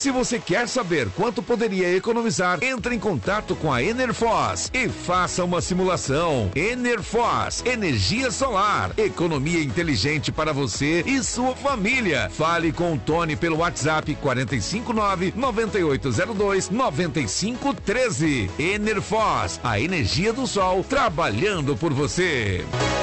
Se você quer saber quanto poderia economizar, entre em contato com a Enerfoz e faça uma simulação. Enerfoz, energia solar, economia inteligente para você e sua família. Fale com o Tony pelo WhatsApp 459-9802-9513. Enerfoz, a energia do sol trabalhando por você.